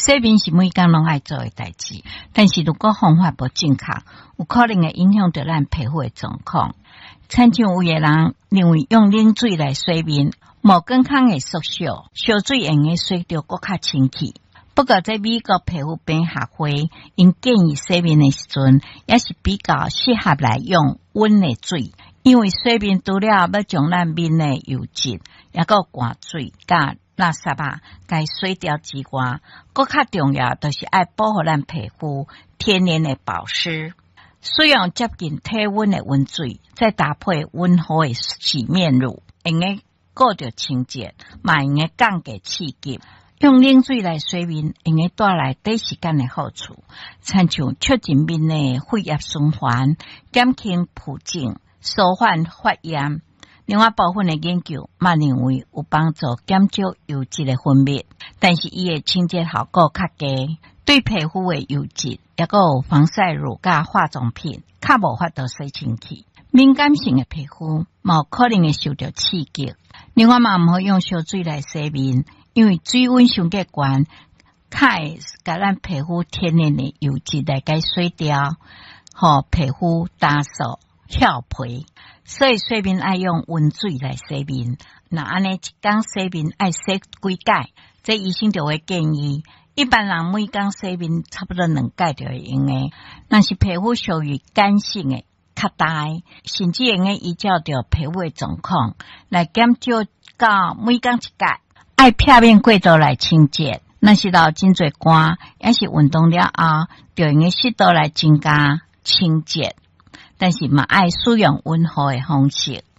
洗面是每工拢爱做的代志，但是如果方法不正确，有可能会影响到咱皮肤的状况。亲像有的人认为用冷水来洗面，无健康的缩小，烧水用的洗着更较清气。不过在美国皮肤病学会，因建议洗面的时阵，也是比较适合来用温的水，因为洗面除了要将咱面的油脂，也有汗水甲垃圾该洗掉之外，更较重要就是爱保护咱皮肤天然的保湿。使用接近体温的温水，再搭配温和的洗面乳，用个顾着清洁，嘛用个降低刺激。用冷水来洗面，用个带来短时间的好处，亲像促进面的血液循环，减轻浮肿，舒缓发炎。另外部分的研究嘛认为有帮助减少油脂的分泌，但是伊的清洁效果较低，对皮肤的油脂也有防晒乳甲化妆品较无法度洗清气。敏感性的皮肤嘛有可能会受到刺激。另外嘛毋好用烧水来洗面，因为水温上过高，会甲咱皮肤天然的油脂来甲洗掉，互皮肤打扫翘皮。所以洗面爱用温水来洗面，那安尼一天洗面爱洗几摆，这医生就会建议，一般人每天洗面差不多2摆就会用的。但是皮肤属于干性的较大，甚至用个依照着皮肤的状况来减少到每天1摆，爱片面过度来清洁。那是到真侪汗，也是运动了后，就用个适度来增加清洁。但是嘛，爱使用温和的方式。